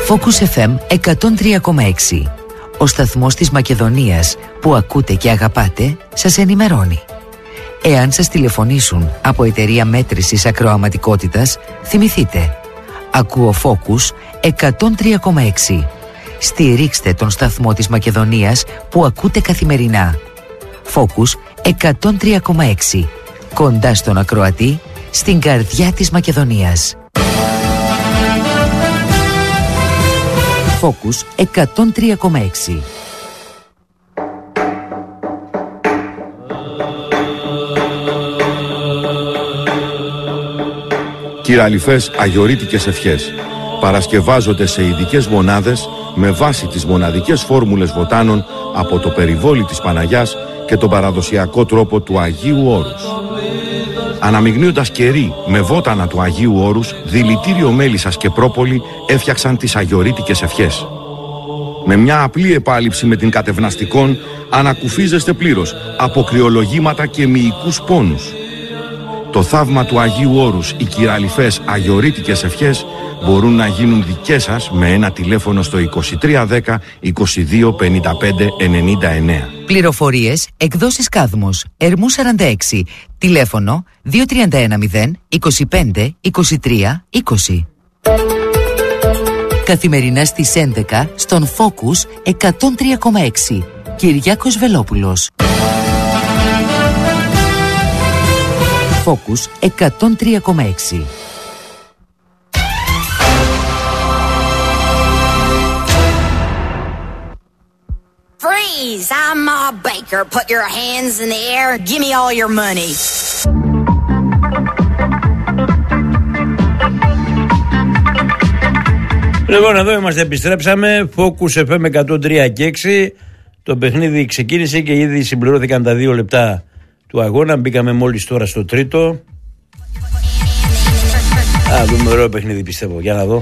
Focus FM 103,6. Ο σταθμός της Μακεδονίας που ακούτε και αγαπάτε σας ενημερώνει. Εάν σας τηλεφωνήσουν από εταιρεία μέτρησης ακροαματικότητας, θυμηθείτε. Ακούω Focus 103,6. Στηρίξτε τον σταθμό της Μακεδονίας που ακούτε καθημερινά. Focus 103,6. Κοντά στον ακροατή, στην καρδιά της Μακεδονίας. Focus 103,6. Κυραλιφές αγιορείτικες ευχές παρασκευάζονται σε ειδικές μονάδες με βάση τις μοναδικές φόρμουλες βοτάνων από το περιβόλι της Παναγιάς και τον παραδοσιακό τρόπο του Αγίου Όρους. Αναμειγνύοντας κερί με βότανα του Αγίου Όρους, δηλητήριο μέλισσας και πρόπολη έφτιαξαν τις αγιορείτικες ευχές. Με μια απλή επάλυψη με την κατευναστικών ανακουφίζεστε πλήρως από κρυολογήματα και μυϊκούς πόνους. Το θαύμα του Αγίου Όρους, οι κυραλιφές αγιορείτικες ευχές μπορούν να γίνουν δικές σας με ένα τηλέφωνο στο 2310 22 55 99. Πληροφορίες, εκδόσεις Κάδμος, Ερμού 46, τηλέφωνο 2310 25 23 20. Καθημερινά στις 11 στον Focus 103,6. Κυριάκος Βελόπουλος. Focus 103,6. Freeze! I'm Ma Baker. Put your hands in the air. Give me all your money. Λοιπόν, εδώ είμαστε, επιστρέψαμε. Focus FM 103 και 6. Το παιχνίδι ξεκίνησε και ήδη συμπληρώθηκαν τα 2 λεπτά του αγώνα. Μπήκαμε μόλις τώρα στο τρίτο. Α, δούμε ωραίο παιχνίδι, πιστεύω. Για να δω.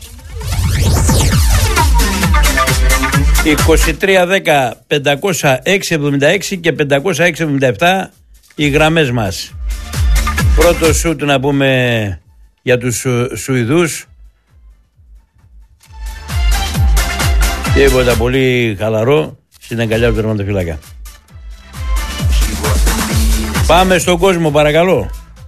2310 506 76 και 506 77 οι γραμμές μας. Πρώτο σουτ να πούμε για τους Σουηδούς. Τίποτα πολύ χαλαρό στην αγκαλιά του τερματοφύλακα. Πάμε στον κόσμο, παρακαλώ.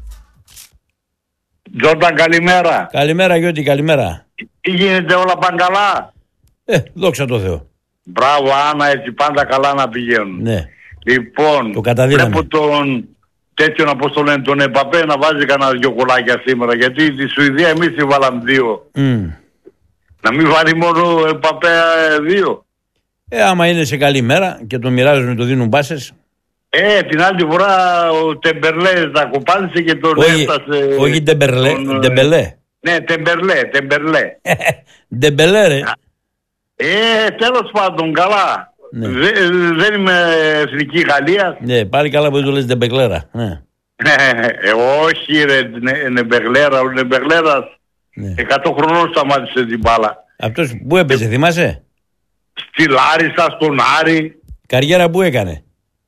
Τζόρνταν, καλημέρα. Καλημέρα Γιώτη, καλημέρα. Τι γίνεται, όλα πάνε καλά? Δόξα τω Θεώ. Μπράβο Άννα, έτσι πάντα καλά να πηγαίνουν. Ναι. Λοιπόν, το καταδύναμε. Βλέπω τον τέτοιον, όπως το λένε, τον Εμπαπέ να βάζει κανένα 2 κολλάκια σήμερα. Γιατί τη Σουηδία εμείς τη βάλαμε 2. Να μην βάλει μόνο ο Εμπαπέ 2. Άμα είναι σε καλή μέρα και τον μοιράζουν, το δίνουν μπάσες. Την άλλη φορά ο Τεμπερλέ τα κοπάνισε και τον έφτασε. Όχι Τεμπερλέ, Ντεμπελέ. Ναι, Τεμπερλέ. Ντεμπελέ ρε. Τέλος πάντων, καλά. Ναι. Δεν είμαι εθνική Γαλλία. Ναι, πάλι καλά που το λες Ντεμπεκλέρα. Ναι. Όχι ρε, Νεμπεγλέρα. Ο Νεμπεγλέρας 100 χρονών σταμάτησε την μπάλα. Αυτός που έπαιζε, θυμάσαι? Στη Λάρισα, στον Άρη. Καριέρα που έκανε?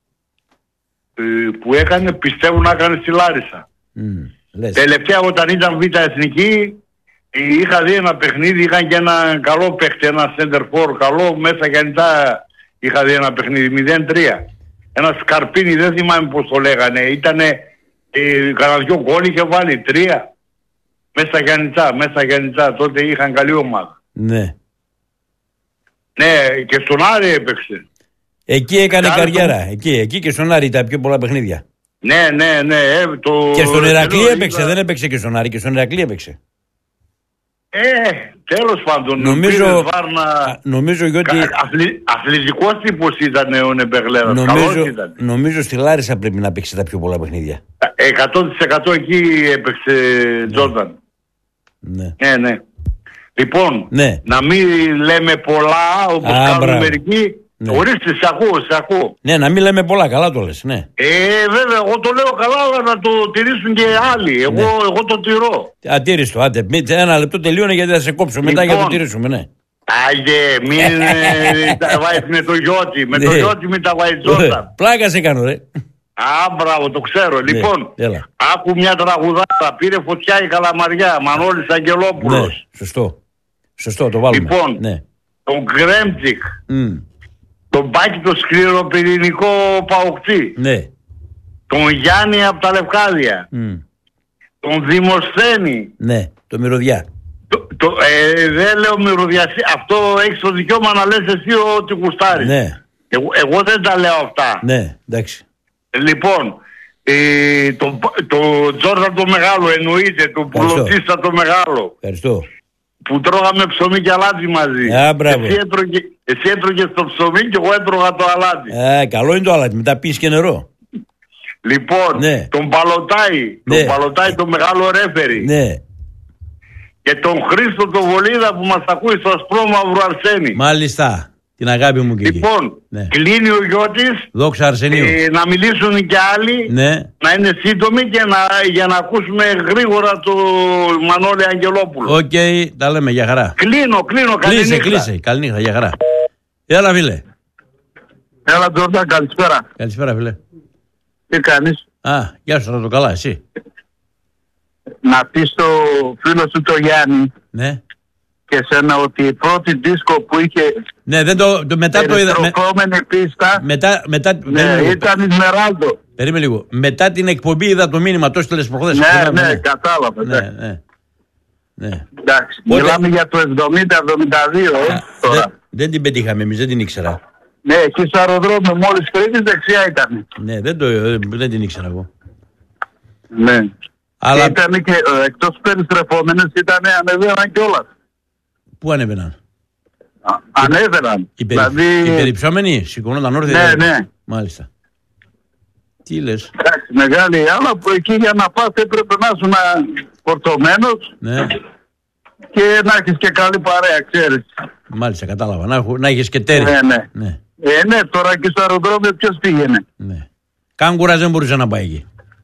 Που έκανε, πιστεύω να έκανε στη Λάρισα. Τελευταία όταν ήταν Β' Εθνική, είχα δει ένα παιχνίδι, είχαν και ένα καλό παίχτη, ένα center for καλό, μέσα και ανητά είχα δει ένα παιχνίδι, 0-3. Ένα Σκαρπίνι, δεν θυμάμαι πώς το λέγανε, ήτανε κανένα 2 γκολ είχε βάλει, 3. Μέσα και ανητά, τότε είχαν καλή ομάδα. Ναι. Ναι, και στον Άρη έπαιξε. Εκεί έκανε καριέρα, εκεί και στον Άρη τα πιο πολλά παιχνίδια. Ναι. Και στον Ηρακλή έπαιξε, δεν έπαιξε και στον Άρη, και στον Ηρακλή έπαιξε. Τέλος πάντων, νομίζω ότι αθλητικός τύπος ήταν ο Νεμπεγλέρας. Νομίζω στη Λάρισα πρέπει να παίξει τα πιο πολλά παιχνίδια. 100% εκεί έπαιξε Τζόρνταν. Ναι. Λοιπόν, να μην λέμε πολλά όπως κάνουν μερικοί. Ορίστε, σε ακούω. Ναι, να μην λέμε πολλά, καλά το λες, ναι. Βέβαια, εγώ το λέω καλά, αλλά να το τηρήσουν και άλλοι. Εγώ το τηρώ. Ατήρηστο, άντε. Ένα λεπτό τελείωνε γιατί θα σε κόψω μετά για να το τηρήσουμε, ναι. Άγιε, μην τα βάζεις με το Γιώτη. Με το Γιώτη μην τα βάζεις Τζόρνταν. Πλάκα σε κάνω, ρε. Μπράβο, το ξέρω. Λοιπόν, άκου μια τραγουδάρα. Πήρε φωτιά η Καλαμαριά. Μανώλης Αγγελόπουλος. Ναι, σωστό. Σωστό, το βάλουμε. Λοιπόν, ναι. τον Γκρέμτσικ, τον Πάκη το σκληροπυρηνικό παοκτή, ναι. τον Γιάννη από τα Λευκάδια, τον Δημοσθένη. Ναι, το Μυρωδιά. Δεν λέω μυρωδιασία. Αυτό έχεις το δικαίωμα να λες εσύ ό,τι γουστάρεις. Ναι. Εγώ δεν τα λέω αυτά. Ναι, εντάξει. Λοιπόν, το Τζόρνταν το μεγάλο εννοείται, το Πουλωτίστα το μεγάλο. Ευχαριστώ. Που τρώγαμε ψωμί και αλάτι μαζί. Εσύ έτρωγες το ψωμί και εγώ έτρωγα το αλάτι. Καλό είναι το αλάτι, μετά πίνεις και νερό. Λοιπόν, ναι. Τον Παλωτάι, ναι. Τον Παλωτάι το μεγάλο ρέφερι. Ναι. Και τον Χρήστο το Βολίδα που μας ακούει στο Ασπρόμαυρο Αρσένη. Μάλιστα. Την αγάπη μου και λοιπόν, ναι. Κλείνει ο γιος Δόξα Αρσενίου. Να μιλήσουν και άλλοι, ναι. Να είναι σύντομοι και για να ακούσουμε γρήγορα το Μανώλη Αγγελόπουλο. Οκ, τα λέμε, για χαρά. Κλείνω, κλείσε, καλή νύχτα, για χαρά. Έλα φίλε. Έλα Τζόρνταν, καλησπέρα. Καλησπέρα φίλε. Τι κάνεις? Γεια σου, να το καλά, εσύ. Να πεις στο φίλο σου το Γιάννη, ναι. Και σένα ότι η πρώτη δίσκο που είχε, ναι, δεν μετά το είδα. Πίστα, ναι, ήταν Ισμεράλντο. Περίμενε λίγο. Μετά την εκπομπή είδα το μήνυμα, το έστειλες προχθές. Ναι, κατάλαβα. Ναι. Εντάξει, μιλάμε για το 70-72 τώρα. Δεν την πετύχαμε εμείς, δεν την ήξερα. Ναι, εκεί στο αεροδρόμιο μόλις Κρήτης δεξιά ήταν. Ναι, δεν την ήξερα εγώ. Ναι. Αλλά ήταν και εκτός περιστρεφόμενες ανεβαίναν κιόλας. Πού ανέβαιναν? Ανέβαιναν. Οι περιψόμενοι σηκωνόταν όρθια. Ναι. Μάλιστα. Τι λες? Εντάξει, μεγάλη άλλα που εκεί για να πας έπρεπε να ήσουν φορτωμένος. Ναι. Και να έχεις και καλή παρέα, ξέρεις. Μάλιστα, κατάλαβα. Να έχεις και τέρι. Ναι. Ναι, τώρα και στο αεροδρόμιο ποιος πήγαινε? Ναι. Κάγκουρας δεν μπορούσε να πάει εκεί.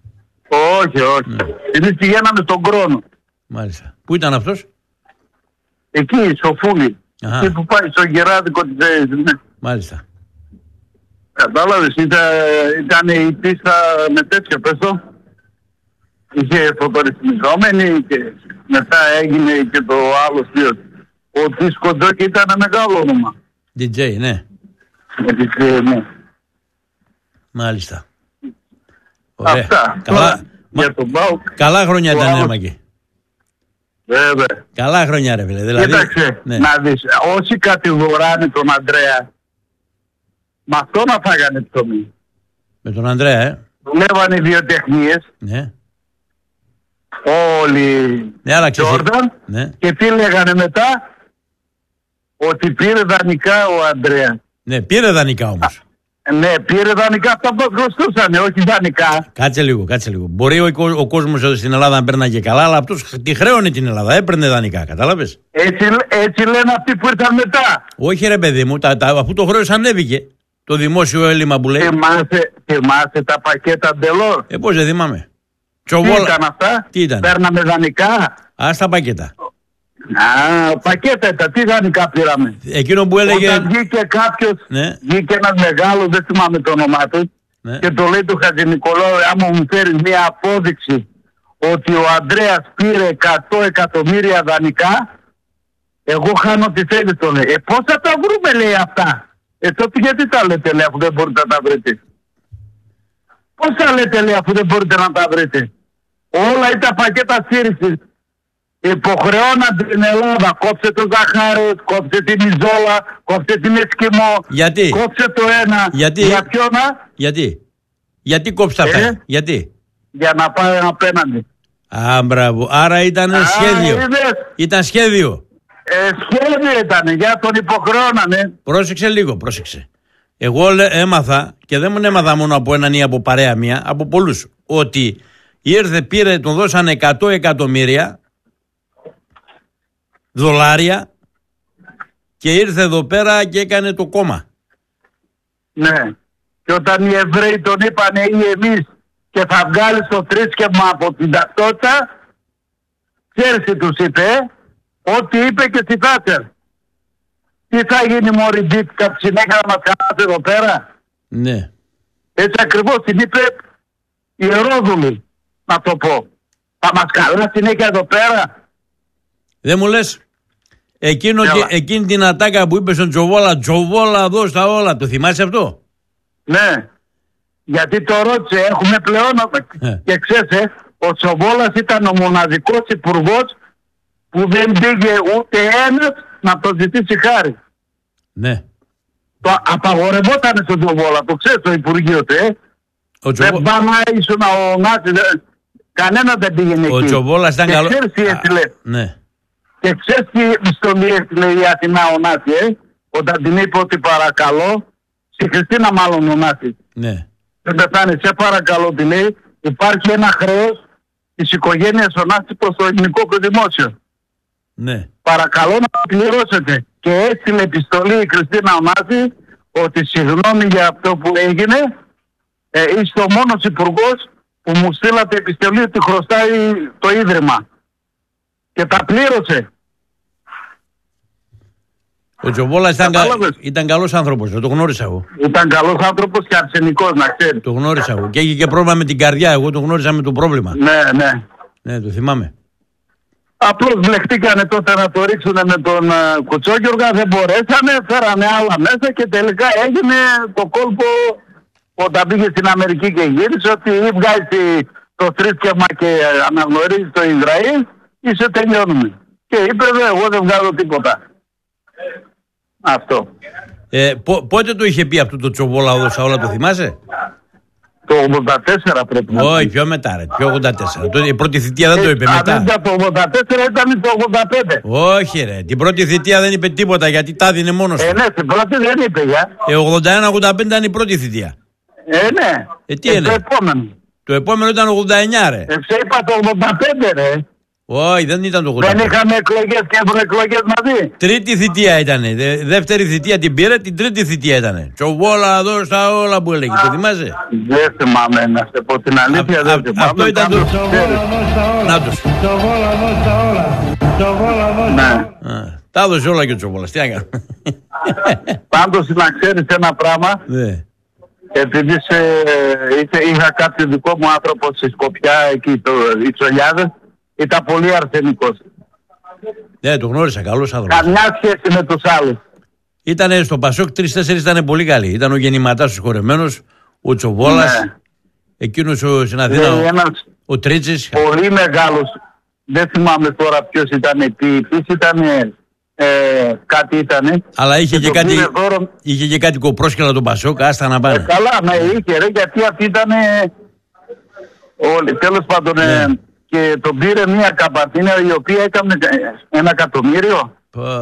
Όχι. Ναι. Εμείς πηγαίναμε στον Κρόνο. Μάλιστα. Πού ήταν αυτός? Εκεί, στο Φούλι. Εκεί που πάει στο Γεράδικο της ναι. Μάλιστα. Κατάλαβες, ήταν η πίστα με τέτοιο πέσο. Είχε φωτορυθμιζόμενη και μετά έγινε και το άλλο στήριο. Ο Δίσκο Ντόκ ήταν μεγάλο όνομα. DJ, ναι. DJ, ναι. Μάλιστα. Ωραία. Αυτά. Για τον Μπάουκ. Καλά χρόνια ήταν έμακη. Βέβαια. Καλά χρόνια ρε φίλε. Δηλαδή, κοίταξε, να δεις, όσοι κατηγοράνε τον Ανδρέα, με αυτό να φάγανε ψωμί. Με τον Ανδρέα, Δουλεύανε βιοτεχνίες. Ναι. Όλοι Τζόρνταν. Ναι. Και τι λέγανε μετά? Ότι πήρε δανεικά ο Ανδρέα. Ναι, πήρε δανεικά όμως. Ναι, πήρε δανεικά αυτά που χρωστούσαν, όχι δανεικά. Κάτσε λίγο. Μπορεί ο κόσμος εδώ στην Ελλάδα να παίρναγε καλά, αλλά αυτός τη χρέωνε την Ελλάδα, έπαιρνε δανεικά, κατάλαβες. Έτσι λένε αυτοί που ήρθαν μετά. Όχι ρε παιδί μου, αφού το χρέος ανέβηκε, το δημόσιο έλλειμμα που λέει. Θυμάσαι τα πακέτα Ντελόρ? Πώς δεν θυμάμαι. Τι ήταν αυτά? Τι ήταν? Παίρναμε δανεικά. Στα πακέτα. Πακέτα ήταν, τι δανεικά πήραμε? Εκείνο που έλεγε. Όταν βγήκε κάποιος, βγήκε ένας μεγάλος, δεν θυμάμαι το όνομά του, και το λέει του Χατζηνικολάου, άμα μου φέρεις μια απόδειξη ότι ο Ανδρέας πήρε 100 εκατομμύρια δανεικά, εγώ χάνω τι θέλει, το λέει. Πώς θα τα βρούμε, λέει, αυτά? Τότε γιατί τα λέτε, λέει, αφού δεν μπορείτε να τα βρείτε? Πώς τα λέτε, λέει, αφού δεν μπορείτε να τα βρείτε? Όλα ήταν πακέτα στήριξης. Υποχρεώνατε την Ελλάδα. Κόψε το Ζαχάρος, κόψε την Ιζόλα, κόψε την Εσκιμό. Γιατί? Κόψε το ένα. Για ποιο να? Γιατί κόψε αυτά? Γιατί? Για να πάει απέναντι. Μπράβο. Άρα ήταν σχέδιο. Ήταν σχέδιο. Σχέδιο ήταν. Για τον υποχρεώνανε. Πρόσεξε λίγο, πρόσεξε. Εγώ έμαθα, και δεν μου έμαθα μόνο από έναν ή από παρέα μία, από πολλούς, ότι ήρθε, πήρε, τον δώσανε 100 εκατομμύρια δολάρια και ήρθε εδώ πέρα και έκανε το κόμμα. Ναι. Και όταν οι Εβραίοι τον είπανε ή εμείς και θα βγάλεις το θρήσκευμα από την ταυτότητα, ξέρεις τι τους είπε? Ό,τι είπε και στη Θάτσερ. Τι θα γίνει μωρή Μπίτκα, συνέχεια να μας χαλάσει εδώ πέρα? Ναι. Έτσι ακριβώς την είπε η Ιερόδουλη, να το πω. Θα μας χαλάσει συνέχεια εδώ πέρα? Δεν μου λες, Εκείνη την ατάκα που είπε στον Τζοβόλα, Τζοβόλα εδώ στα όλα, το θυμάσαι αυτό? Ναι, γιατί το ρώτησε, έχουμε πλέον και ξέρεις, ο Τσοβόλας ήταν ο μοναδικός υπουργός που δεν πήγε ούτε ένας να το ζητήσει χάρη. Ναι. Το απαγορευόταν στον Τσοβόλα, το ξέρεις το Υπουργείο του, Δεν πάμε να ήσουν ο Νάτης, κανένα δεν πήγαινε εκεί. Ο Τσοβόλας ήταν καλό. Και ξέρεις τι έστειλε. Ναι. Και ξέρεις τι στον έστειλε η Αθηνά ο Νάτης, όταν την είπε ότι παρακαλώ, στη Χριστίνα μάλλον ο Νάτης. Ναι. Δεν πεθάνει, σε παρακαλώ, τη λέει, υπάρχει ένα χρέος της οικογένειας ο Νάτης προς το ελληνικό δημόσιο. Ναι. Παρακαλώ να το πληρώσετε. Και έστειλε επιστολή η Χριστίνα Ωνάτη ότι συγγνώμη για αυτό που έγινε, είστε ο μόνος υπουργός που μου στείλατε επιστολή ότι χρωστάει το Ίδρυμα. Και τα πλήρωσε. Ο Τζοβόλας ήταν καλός άνθρωπος, το γνώρισα εγώ. Ήταν καλός άνθρωπος και αρσενικός, να ξέρεις. Το γνώρισα εγώ. Και είχε και πρόβλημα με την καρδιά, εγώ το γνώρισα με το πρόβλημα. Ναι, ναι. Ναι, το θυμάμαι. Απλώς μπλεχτήκανε τότε να το ρίξουν με τον Κουτσόγιοργα, δεν μπορέσανε, φέρανε άλλα μέσα και τελικά έγινε το κόλπο όταν πήγε στην Αμερική και γύρισε ότι ή βγάζει το θρήσκευμα και αναγνωρίζει το Ισραήλ ή σε τελειώνουμε. Και είπε εγώ δεν βγάζω τίποτα. Αυτό. Πότε το είχε πει αυτό το Τσοβόλα εδώ όλα, το θυμάσαι? Το 84 πρέπει να πει. Όχι, πιο μετά ρε, πιο 84. Η πρώτη θητεία δεν το είπε μετά. Αν το 84 ήταν το 85. Όχι ρε, την πρώτη θητεία δεν είπε τίποτα γιατί τα έδινε μόνος του. Ναι, την πρώτη δεν είπε για. 81-85 ήταν η πρώτη θητεία. Ναι. Τι είναι? Το επόμενο. Το επόμενο ήταν 89 ρε. Σε είπα το 85 ρε. Όχι, δεν ήταν το 85. Δεν είχαμε εκλογές και ευρωεκλογές μαζί. Τρίτη θητεία ήτανε. Δεύτερη θητεία την πήρε, την τρίτη θητεία ήτανε. Τσοβόλα εδώ στα όλα που έλεγε. Το θυμάσαι? Δεν θυμάμαι, να σε πω την αλήθεια. Δεν θυμάμαι. Αυτό ήταν το Τσοβόλα εδώ στα όλα. Ναι. Τα έδωσε όλα και ο Τσοβόλας. Τι έκανε? Πάντως να ξέρεις ένα πράγμα. Ναι. Επειδή είχα κάποιο δικό μου άνθρωπο στη Σκοπιά, εκεί οι Τσολιάδες, ήταν πολύ αρσενικός. Ναι, το γνώρισα, καλός άνθρωπος. Καμιά σχέση με τους άλλους. Ήτανε στο Πασόκ 3-4 ήταν πολύ καλοί. Ήταν ο Γεννηματάς ο συγχωρεμένος, ο Τσοβόλας, ναι. Εκείνος στην Αθήνα, ο Τρίτσης. Πολύ μεγάλος, δεν θυμάμαι τώρα ποιος ήταν επίσης, ήταν κάτι ήτανε. Αλλά είχε και κάτι κοπρόσκελα τον Πασόκ, άστα να πάνε. Καλά, ναι, είχε ρε, γιατί αυτή ήτανε όλοι, τέλος πάντων. Ναι. Και τον πήρε μια καμπατίνα η οποία έκανε 1 εκατομμύριο.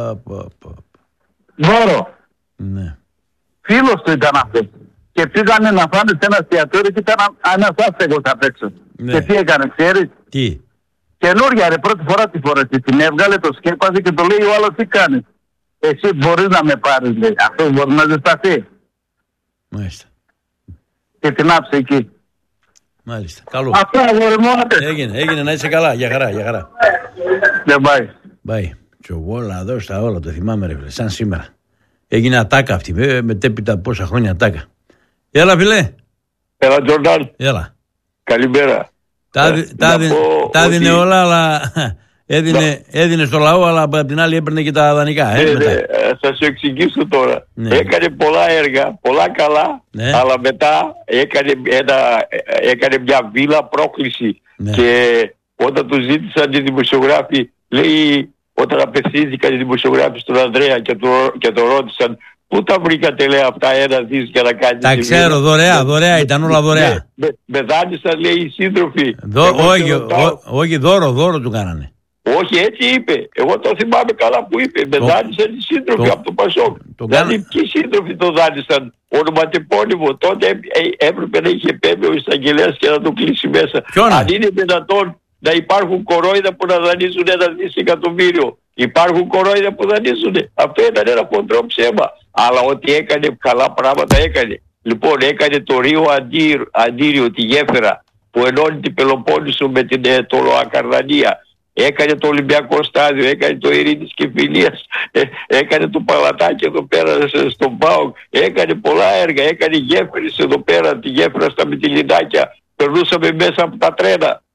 Δώρο. Ναι. Φίλος του ήταν αυτός. Και πήγανε να φάνε σε ένα εστιατόριο και ήταν ένας άστεγος απ' έξω. Ναι. Και τι έκανε, ξέρεις? Τι? Καινούρια ρε, πρώτη φορά τη φορέστη. Την έβγαλε, το σκέπαζε και το λέει ο άλλος τι κάνεις? Εσύ μπορείς να με πάρεις, λέει. Αυτός μπορεί να ζεσταθεί. Μάλιστα. Και την άψε εκεί. Μάλιστα. Καλό. Αυτό αγορεμόνατε. Έγινε, να είσαι καλά. Για χαρά. Δεν πάει. Πάει. Τσοβόλα εδώ στα όλα, το θυμάμαι ρε φίλε, σαν σήμερα. Έγινε ατάκα αυτή, μετέπειτα πόσα χρόνια ατάκα. Έλα φίλε. Έλα Τζορντάν. Έλα. Καλημέρα. Τα έδινε όλα, αλλά έδινε στο λαό, αλλά από την άλλη έπαιρνε και τα δανεικά. Θα σου εξηγήσω τώρα. Ναι. Έκανε πολλά έργα, πολλά καλά, ναι. Αλλά μετά έκανε μια βίλα πρόκληση. Ναι. Και όταν του ζήτησαν οι δημοσιογράφοι, λέει, όταν απευθύνθηκαν οι δημοσιογράφοι στον Ανδρέα και το ρώτησαν, πού τα βρήκατε, λέει, αυτά 1 δις για να κάνει? Τα ξέρω, δωρεά, ήταν όλα δωρεά. Με δάνεισαν, λέει, οι σύντροφοι. Όχι, δώρο του κάνανε. Όχι, έτσι είπε. Εγώ το θυμάμαι καλά που είπε. Με δάνεισαν οι σύντροφοι από το Πασόκ. Δηλαδή, ποιοι σύντροφοι το δάνεισαν? Ονοματεπώνυμο. Τότε έπρεπε να είχε επέμβει ο εισαγγελέας και να το κλείσει μέσα. Αν είναι δυνατόν να υπάρχουν κορόιδα που να δανείζουν 1 δισεκατομμύριο. Υπάρχουν κορόιδα που δανείζουν. Αυτό ήταν ένα χοντρό ψέμα. Αλλά ότι έκανε καλά πράγματα έκανε. Λοιπόν, έκανε το Ρίο Αντίριο, τη γέφυρα που ενώνει την Πελοπόννησο με την Τολοακαρδανία. Έκανε το Ολυμπιακό στάδιο, έκανε το Ειρήνης και Φιλίας, έκανε το παλατάκι εδώ πέρα στον ΠΑΟΚ, έκανε πολλά έργα, έκανε γέφυρες εδώ πέρα, τη γέφυρα στα Μυτιληνάκια, περνούσαμε μέσα από τα τρένα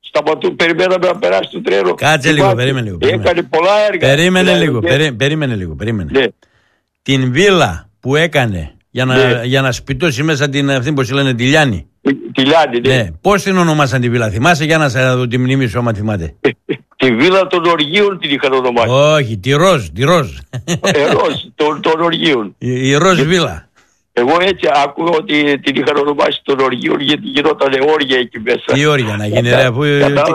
περιμέναμε να περάσει το τρένο. Κάτσε λίγο, περίμενε λίγο. Έκανε πολλά έργα. Περίμενε λίγο. Ναι. Την βίλα που έκανε για να σπιτώσει μέσα την αυτή που λένε τη Λιάννη. Τη Λιάννη, ναι. Πώς την ονομάσαν τη βίλα, θυμάσαι, για να σας δω τη μνήμη σου άμα θυμάται. Τη βίλα των Οργείων την είχαν ονομάσει. Όχι, τη Ροζ. Των Οργείων. Η Ροζ βίλα. Εγώ έτσι άκουγα ότι την είχαν ονομάσει των Οργείων γιατί γινόταν όργια εκεί μέσα. Τι όργια να γίνει, ρε, αφού.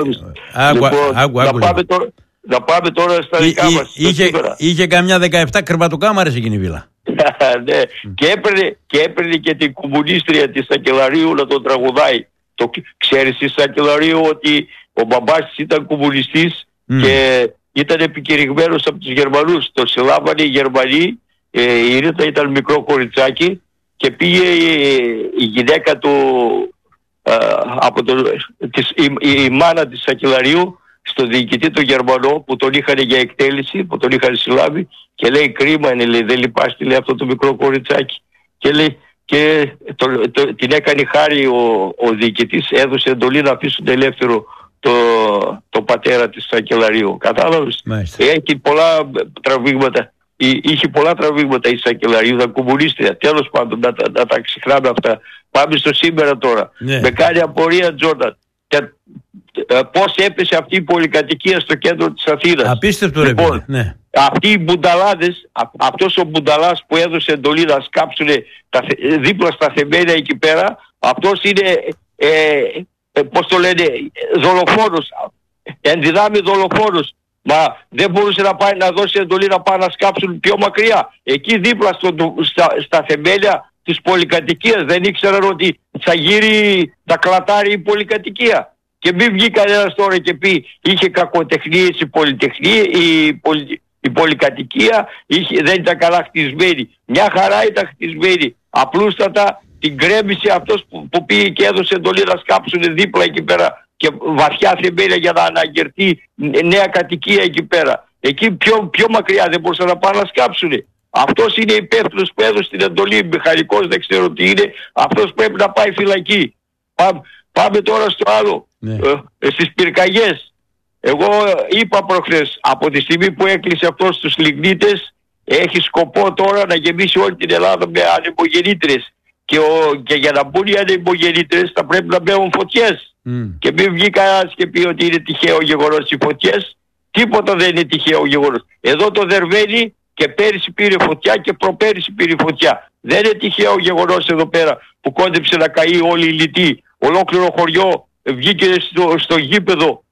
Να πάμε τώρα στα δικά μας. Είχε καμιά 17 κρεβατοκάμαρες εκείνη η βίλα. Ναι, και έπαιρνε και την κομμουνίστρια της Σακελαρίου να τον τραγουδάει. Ξέρεις η Σακελαρίου ότι ο μπαμπάς της ήταν κομμουνιστής και ήταν επικηρυγμένος από τους Γερμανούς. Το συλλάβανε οι Γερμανοί, η Ρίτα ήταν μικρό κοριτσάκι και πήγε η γυναίκα του, η μάνα της Σακελαρίου, στον διοικητή τον Γερμανό που τον είχαν για εκτέλεση, που τον είχαν συλλάβει και λέει κρίμα είναι, λέει, δεν λυπάστε, λέει, αυτό το μικρό κοριτσάκι. Και λέει, και την έκανε χάρη ο διοικητής, έδωσε εντολή να αφήσουν ελεύθερο το πατέρα της Σακελαρίου. Κατάλαβες. Έχει πολλά τραβήγματα. Είχε πολλά τραβήγματα η Σακελαρίου, ήταν κομμουνίστρια. Τέλος πάντων, να τα ξεχνάμε αυτά. Πάμε στο σήμερα τώρα. Ναι. Με κάνει απορία, Τζόρνταν. Πώς έπεσε αυτή η πολυκατοικία στο κέντρο της Αθήνας. Απίστευτο, λοιπόν, ρε. Ναι. Αυτοί οι μπουνταλάδες, αυτός ο μπουνταλάς που έδωσε εντολή να σκάψουν δίπλα στα θεμέλια εκεί πέρα, αυτός είναι, πώς το λένε, δολοφόνος, ενδυνάμει δολοφόνος. Μα δεν μπορούσε να πάει να δώσει εντολή να πάνε να σκάψουν πιο μακριά. Εκεί δίπλα στα θεμέλια της πολυκατοικίας δεν ήξεραν ότι θα γύρει, θα κλατάρει η πολυκατοικία. Και μην βγει κανένας τώρα και πει είχε κακοτεχνίες η πολυκατοικία, δεν ήταν καλά χτισμένη. Μια χαρά ήταν χτισμένη. Απλούστατα την κρέμισε αυτός που πήγε και έδωσε εντολή να σκάψουν δίπλα εκεί πέρα και βαθιά θεμέλια για να αναγερθεί νέα κατοικία εκεί πέρα. Εκεί πιο μακριά δεν μπορούσαν να πάνε να σκάψουν. Αυτός είναι υπεύθυνος που έδωσε την εντολή, μηχανικός δεν ξέρω τι είναι, αυτός πρέπει να πάει φυλακή. Πάμε τώρα στο άλλο, ναι. Στις πυρκαγιές. Εγώ είπα προχθές, από τη στιγμή που έκλεισε αυτός τους λιγνίτες, έχει σκοπό τώρα να γεμίσει όλη την Ελλάδα με ανεμογεννήτρες. Και για να μπουν οι ανεμογεννήτρες θα πρέπει να μπαίνουν φωτιές. Και μην βγει κανένας και πει ότι είναι τυχαίο γεγονός οι φωτιές. Τίποτα δεν είναι τυχαίο γεγονός. Εδώ το Δερβαίνει και πέρυσι πήρε φωτιά και προπέρυσι πήρε φωτιά. Δεν είναι τυχαίο γεγονός εδώ πέρα που κόντεψε να καεί όλη η Λιτή. Ολόκληρο χωριό βγήκε στο γήπεδο,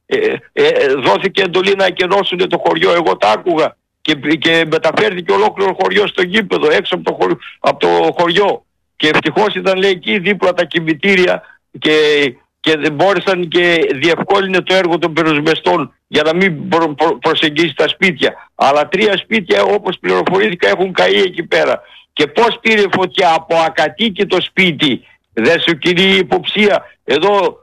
δόθηκε εντολή να εκενώσουν το χωριό. Εγώ τα άκουγα και μεταφέρθηκε ολόκληρο χωριό στο γήπεδο, έξω από το χωριό. Και ευτυχώς ήταν, λέει, εκεί δίπλα τα κημητήρια και δεν μπόρεσαν και διευκόλυνε το έργο των πυροσβεστών για να μην προσεγγίσει τα σπίτια. Αλλά 3 σπίτια, όπως πληροφορήθηκα, έχουν καεί εκεί πέρα. Και πώς πήρε φωτιά από ακατοίκητο σπίτι, δεν σου κινεί η υποψία εδώ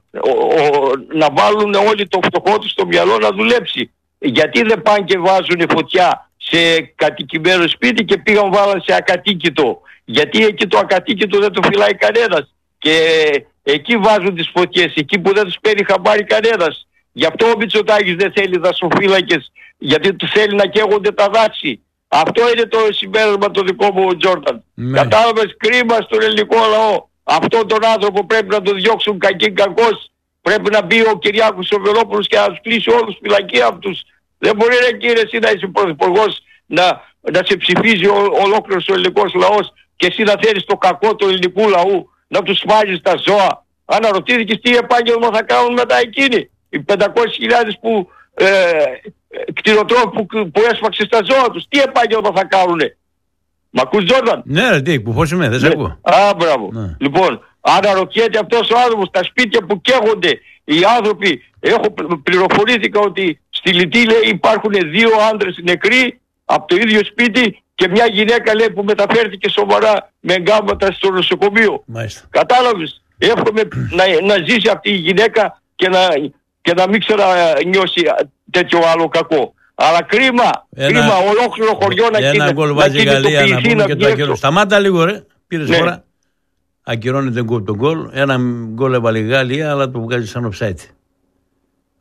να βάλουν όλοι το φτωχό τους στο μυαλό να δουλέψει. Γιατί δεν πάνε και βάζουν φωτιά σε κατοικημένο σπίτι και πήγαν βάλαν σε ακατοίκητο? Γιατί εκεί το ακατοίκητο δεν το φυλάει κανένας και εκεί βάζουν τις φωτιές, εκεί που δεν τους παίρνει χαμπάρι κανένας. Γι' αυτό ο Μητσοτάκης δεν θέλει δασοφύλακες, γιατί του θέλει να καίγονται τα δάση. Αυτό είναι το συμπέρασμα το δικό μου, Τζόρνταν. Κατάλαβες, κρίμα στον ελληνικό λαό. Αυτόν τον άνθρωπο πρέπει να τον διώξουν κακήν κακός. Πρέπει να μπει ο Κυριάκος ο Βελόπουλος και να τους κλείσει όλους φυλακή αυτούς. Δεν μπορεί, ρε κύριε, εσύ να είσαι πρωθυπουργός να σε ψηφίζει ολόκληρος ο ελληνικός λαός και εσύ να θέλεις το κακό του ελληνικού λαού, να τους σπάζεις τα ζώα. Αναρωτήθηκες τι επάγγελμα θα κάνουν μετά εκείνοι? Οι 500.000 κτηνοτρόφοι που έσφαξε στα ζώα τους, τι επάγγελμα θα κάνουνε? Μ' ακούς, Τζόρνταν? Ναι, ρε, τι, που πώς είμαι, δεν σε ακούω. Μπράβο. Ναι. Λοιπόν, αναρωτιέται αυτός ο άνθρωπος, τα σπίτια που καίγονται οι άνθρωποι, πληροφορήθηκα ότι στη Λιτή, λέει, υπάρχουν 2 άντρες νεκροί από το ίδιο σπίτι και μια γυναίκα, λέει, που μεταφέρθηκε σοβαρά με εγκάμματα στο νοσοκομείο. Μάλιστα. Κατάλαβες? Εύχομαι να ζήσει αυτή η γυναίκα και να μην ξανανιώσει τέτοιο άλλο κακό. Αλλά κρίμα, ολόκληρο χωριό να κινητοποιηθεί να βγει έξω. Σταμάτα λίγο, ρε, πήρες φορά. Ακυρώνεται τον γκολ. Ένα γκολ έβαλε η Γαλλία, αλλά το βγάζει σαν offside.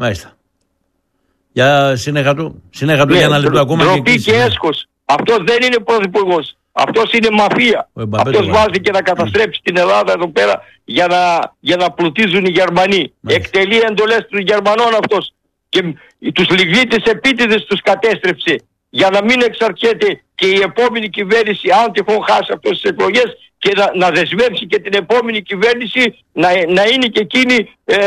Μάλιστα. Για συνέχα του για ένα λεπτό ακόμα. Ντροπή και έσχος. Αυτός δεν είναι πρωθυπουργός. Αυτός είναι μαφία. Αυτός βάζει και να καταστρέψει την Ελλάδα εδώ πέρα για να πλουτίζουν οι Γερμανοί. Εκτελεί εντολές των Γερμανών αυτός. Και τους λιγνίτες επίτηδες τους κατέστρεψε. Για να μην εξαρτιέται και η επόμενη κυβέρνηση, αν τυχόν χάσει αυτές τις εκλογές, και να δεσμεύσει και την επόμενη κυβέρνηση να είναι και εκείνη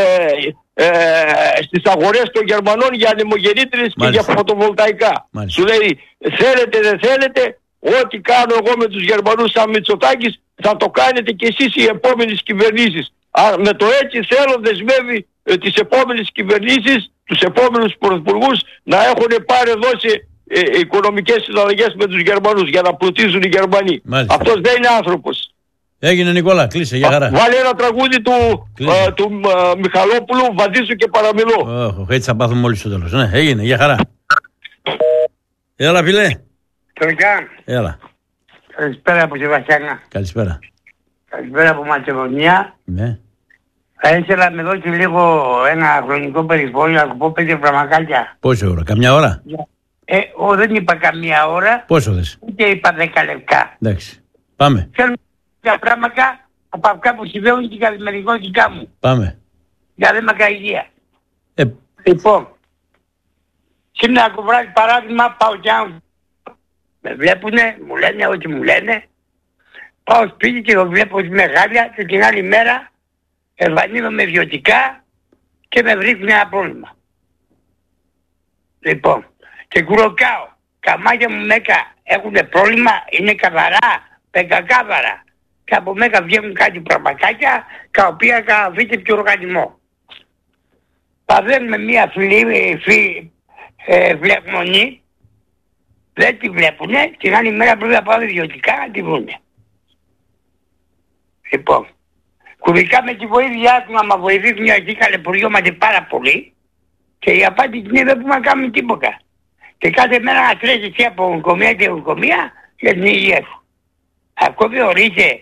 στις αγορές των Γερμανών για ανεμογεννήτρες και για φωτοβολταϊκά. Μάλιστα. Σου λέει θέλετε δεν θέλετε, ό,τι κάνω εγώ με τους Γερμανούς σαν Μητσοτάκης θα το κάνετε και εσείς οι επόμενες κυβερνήσεις. Με το έτσι θέλω δεσμεύει τις επόμενες κυβερνήσεις, τους επόμενους πρωθυπουργούς να έχουν πάρει δώσει οικονομικές συναλλαγές με τους Γερμανούς για να πλουτίζουν οι Γερμανοί. Μάλιστα. Αυτός δεν είναι άνθρωπος. Έγινε Νικόλα, κλείσε, για χαρά. Βάλε ένα τραγούδι του Μιχαλόπουλου, βαδίζω και παραμιλώ. Έτσι θα πάθουμε όλοι στο τέλος. Ναι, έγινε, για χαρά. Έλα φίλε. Τωρικά. Έλα. Καλησπέρα από Σεβαστιανά. Καλησπέρα. Καλησπέρα από Μακεδονία. Ναι. Θα ήθελα να με δώσει λίγο ένα χρονικό περιθώριο να κουπώ 5 φραμακάκια. Πόση ώρα, καμιά ώρα? Δεν είπα καμία ώρα. Πόσο δες? Ούτε είπα 10 λεπτά. Εντάξει. Πάμε. Θέλω τα πράγματα από αυτά που συμβαίνουν στην καθημερινότητά μου. Πάμε. Για δεν μακαγία. Λοιπόν, σήμερα το βράδυ παράδειγμα πάω κι αν με βλέπουνε, μου λένε ό,τι μου λένε. Πάω σπίτι και το βλέπω ότι είμαι χάλια και την άλλη μέρα εμφανίζομαι βιωτικά και με βρίσκουν ένα πρόβλημα. Λοιπόν, και κουροκάω. Καμάκια μου μέκα έχουν πρόβλημα, είναι καθαρά, πεκακάβαρα. Και από μέκα βγαίνουν κάτι πραγματάκια, τα οποία καθαφείται πιο οργανισμό. Παθαίνουμε μία φλεγμονή, δεν τη βλέπουνε, την άλλη μέρα πρέπει να πάμε ιδιωτικά να τη βρούνε. Λοιπόν, κουβικά με τη βοήθειά του να μας βοηθήσουν γιατί καλεπουριόμαστε πάρα πολύ και η απάτη την είναι δεν μπορούμε να κάνουμε τίποτα. Και κάθε μέρα να τρέχεις εσύ από νοικομία και νοικομία για την υγεία σου. Ακόμη ορίστε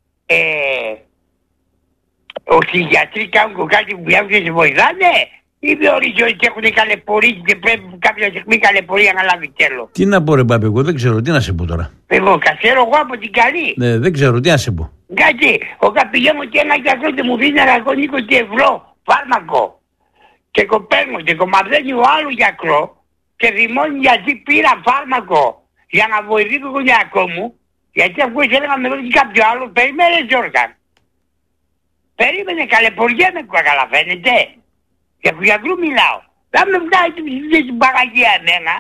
ότι οι γιατροί κάνουν κάτι που βγαίνουν και σε βοηθάνε ή θεωρείς ότι έχουν καλεπορήσει και πρέπει κάποια στιγμή καλεπορία να λάβει τέλος. Τι να πω ρε Πάπη, εγώ δεν ξέρω, τι να σε πω τώρα. Εγώ ξέρω εγώ από την καλή. Ναι, δεν ξέρω, τι να σε πω. Κάτι, όταν πηγαίνω και ένα γιατρό και μου δίνει 120 ευρώ φάρμακο και κοπέρνω και κομμαδένει ο άλλο γιατρό και δημώνει γιατί πήρα φάρμακο για να βοηθήσω τον γιακό μου, γιατί αφού ήθελα να με δώσει κάποιο άλλο, περίμενε Γιώργα. Περίμενε καλεποριέμαι που καταλαβαίνετε. Για του γιατρού μιλάω. Δεν με βγάλει την παραγία εμένα.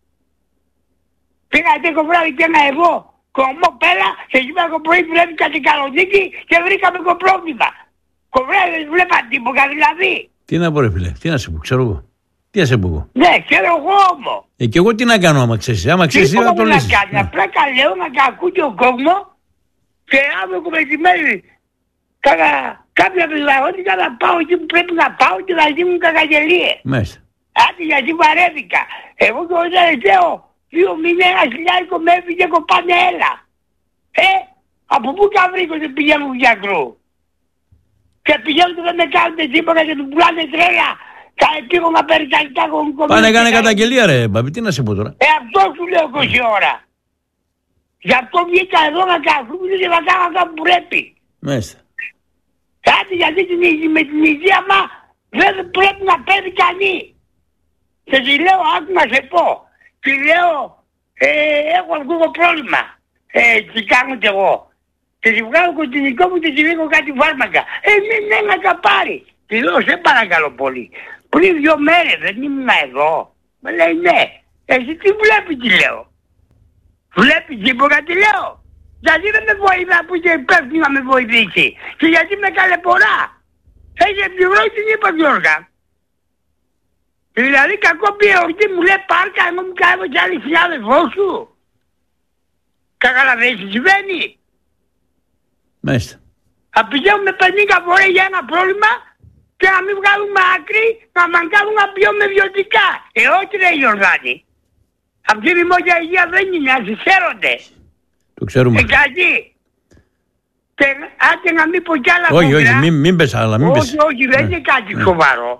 Πήγα το βράδυ και ένα εγώ κομμό πέρα και σήμερα το πρωί βρέθηκα στην Καλονίκη και βρήκαμε το πρόβλημα. Κοβράδυ δεν βλέπα τίποτα δηλαδή. Τι να πω ρε φίλε, τι να σε πω, ξέρω εγώ. Τι να σε πω εγώ. Ναι, ξέρω εγώ όμως. Και εγώ τι να κάνω άμα ξέρεις, να το λύσεις. Απλά καλέω να ακούει ο κόσμο και αύριο το μεσημέρι κάποια πιθανότητα να πάω εκεί που πρέπει να πάω και να γίνουν κακαγγελίες. Μάλιστα. Άντε γιατί βαρέθηκα. Εγώ το τελευταίο 2 μήνες ένα χιλιάρικο με έφυγε κοπάνε έλα. Από πού τα βρήκω και πηγαίνω του γιατρού. Και πηγαίνω και δεν με κάνουν τίποτα και του πουλάνε τρέλα. Πήγω να παίρνει καλύτερα κομμάτια. Πάνε κάνε καταγγελία ρε Μπαμπή, τι να σε πω τώρα. Αυτό σου λέω 20 ώρα. Γι' αυτό βγήκα εδώ να καθούμε και να κάνω αυτά που πρέπει. Μάλιστα. Κάτι γιατί με την υγεία μα δεν πρέπει να παίρνει κανείς. Και τη λέω, άκου να σε πω. Τη λέω, έχω αυτό το πρόβλημα. Τι κάνω κι εγώ. Και τη βγάλω κοντινικό μου και τη ρίχνω κάτι φάρμακα. Μην να τα πάρει. Τη λέω, σε παρακαλώ πολύ. Πριν 2 μέρες δεν ήμουν εδώ. Με λέει ναι. Εσύ τι βλέπει τη λέω. Βλέπει τίποτα τη λέω. Γιατί δεν με βοηθά που είσαι υπεύθυνο να με βοηθήσει. Και γιατί με καλεπορά. Έχει επιβρώσει την είπα Γιώργα. Δηλαδή κακό ποιορτή μου λέει πάρκα εγώ μου κάνω κι άλλη συνάδελφό σου. Καταλαβαίνεις τι συμβαίνει. Μάλιστα. Θα πηγαίνουμε 50 φορές για ένα πρόβλημα και να μην βγάλουμε άκρη να μας κάνουν να πιούμε βιωτικά. Όχι ρε Γιορδάνη. Αυτή η δημόσια υγεία δεν είναι, ασυσέρονται. Το ξέρουμε. Γιατί. Και άντε να μην πω κι άλλα. Όχι, μην πες άλλα, μην πες. Όχι, δεν είναι κάτι σοβαρό.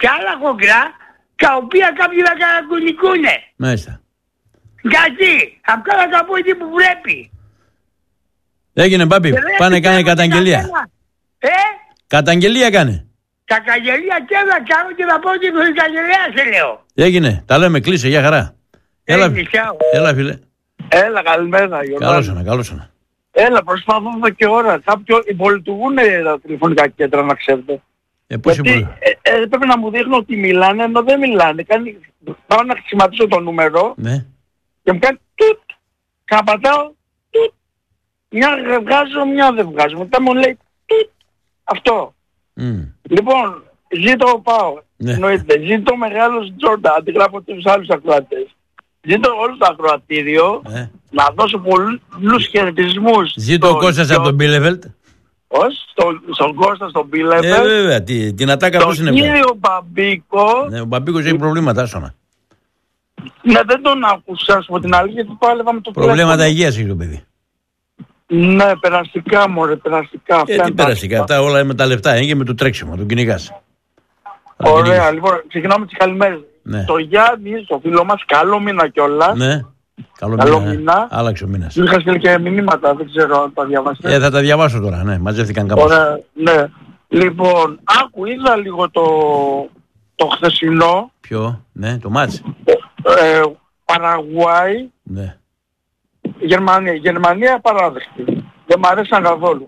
και άλλα χοντρά, τα οποία κάποιοι θα καρακουνικούνε. Μάλιστα. Γιατί, αυτά θα τα πω εκεί που πρέπει. Έγινε Μπάμπη, πάνε κάνε καταγγελία. Καταγγελία κάνε. Καταγγελία και θα κάνω και θα πω και το καταγγελία σε λέω. Έγινε, τα λέμε, κλείσε, για χαρά. Έλα φίλε. Έλα, καλημέρα Γιώργο. Καλώς ήρθα. Έλα, προσπαθώ εδώ και ώρα. Κάποιοι υπολειτουργούν τα τηλεφωνικά κέντρα, να ξέρετε. Γιατί πρέπει να μου δείχνουν ότι μιλάνε, ενώ δεν μιλάνε. Πάω να χρησιμοποιήσω το νούμερο και μου κάνει τουτ. Και να πατάω τουτ. Μια βγάζω, μια δεν βγάζω. Μετά μου λέει τουτ. Αυτό. Λοιπόν, ζήτω πάω. Εννοείται. Ζήτω μεγάλος Τζόρντα, αντιγράφω τους άλλους ακροατές. Ζήτω όλο το ακροατήριο να δώσω πολλούς χαιρετισμούς. Ζήτω ο Κώστας από τον Μπίλεβελτ. Στον Κώστα, στον Μπίλεβελτ. Βέβαια, την ατάκα πώς είναι. Τον κύριο Μπαμπίκο. Ναι, ο Μπαμπίκος έχει προβλήματα, άσονα. Ναι, δεν τον άκουσα, σου πω την αλήθεια, γιατί πάλευα με το προβλήματα υγείας έχει το παιδί. Ναι, περαστικά μωρέ, περαστικά. Τι περαστικά, αυτά όλα με τα λεφτά, είναι και με το τρέξιμο, τον κυνηγάς. Ωραία, λοιπόν, ξεκινάμε τις καλημέρες. Το Γιάννη, το φίλο μας, καλό μήνα κιόλας. Ναι, καλό μήνα. Άλλαξε ο μήνας. Είχα στείλει και μηνύματα, δεν ξέρω αν τα διαβάσετε. Θα τα διαβάσω τώρα, ναι, μαζεύτηκαν κάπως. Ωραία, ναι. Λοιπόν, είδα λίγο το χθεσινό. Ποιο, ναι, το μάτς. Παραγουάη. Ναι. Γερμανία παράδεκτη. Δεν μ' αρέσαν καθόλου.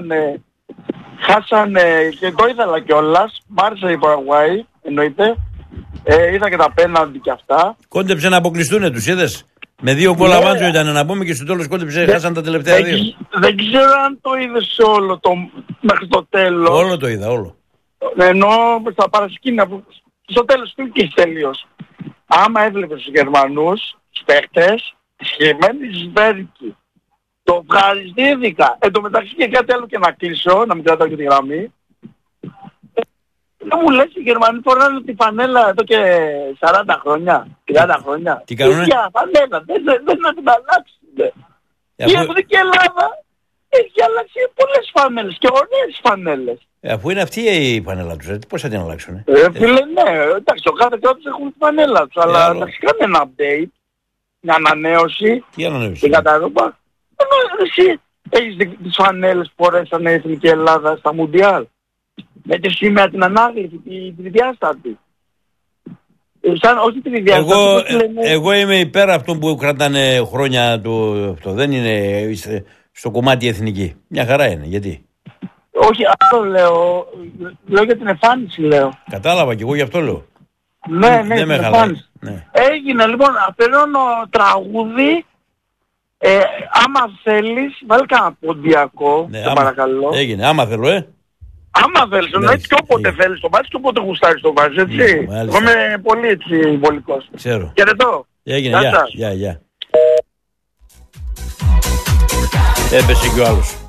Χάσανε και το ήθελα κιόλας. Μ' άρεσε η Παραγουάη, εννοείται. Είδα και τα πέναντι και αυτά. Κόντεψε να αποκλειστούνε, τους είδες. Με 2 γκολ αβάντζο ήταν να πούμε και στο τέλος κόντεψε, χάσαν τα τελευταία 2. Δεν ξέρω αν το είδες όλο μέχρι το τέλος. Όλο το είδα, όλο. Ενώ στα παρασκήνια στο τέλος πήγες τελείως. Άμα έβλεπες τους Γερμανούς, τους παίχτες, τη σχημένη Σβέρκη. Το ευχαριστήθηκα. Εν τω μεταξύ και κάτι άλλο και να κλείσω, να μην κρατάω και τη γραμμή. Δεν μου λες οι Γερμανοί φοράνε τη φανέλα εδώ και 40 χρόνια, 30 χρόνια. Τι κάνουνε? Ίδια φανέλα, δεν να την αλλάξουν. Η Εθνική Ελλάδα έχει αλλάξει πολλές φανέλες και ωραίες φανέλες. Αφού είναι αυτή η φανέλα τους, πώς θα την αλλάξουνε? Φίλε, ναι, εντάξει, ο κάθε κράτος έχουν τη φανέλα τους, αλλά εντάξει, κάνε ένα update, μια ανανέωση. Τι ανανέωση? Την καταρρύπα. Εσύ έχεις τις φανέλες που φορέσανε η Εθνική Ελλάδα στα Μουντιάλ. Με τη σήμερα την ανάγλυφη, τη διάστατη. Όχι τη διάστατη. Εγώ είμαι υπέρ αυτών που κρατάνε χρόνια αυτό. Δεν είναι στο κομμάτι εθνική. Μια χαρά είναι. Γιατί? Όχι, αυτό λέω. Λέω για την εμφάνιση, λέω. Κατάλαβα και εγώ γι' αυτό λέω. Ναι, την εμφάνιση. Ναι. Έγινε λοιπόν, αφαιρώνω τραγούδι. Άμα θέλεις, βάλει κανένα ποντιακό. Ναι, σε παρακαλώ. Έγινε, άμα θέλω, Άμα θέλεις, εννοείται και όποτε θέλεις το βάζεις και όποτε γουστάρεις το βάζεις, έτσι. Εγώ είμαι πολύ έτσι βολικός. Ξέρω. Χαιρετώ. Έγινε, γεια. Έπεσε κι ο άλλος.